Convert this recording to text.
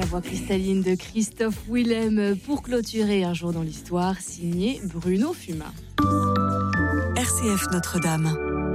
voix cristalline de Christophe Willem pour clôturer Un jour dans l'histoire, signé Bruno Fumin. RCF Notre-Dame.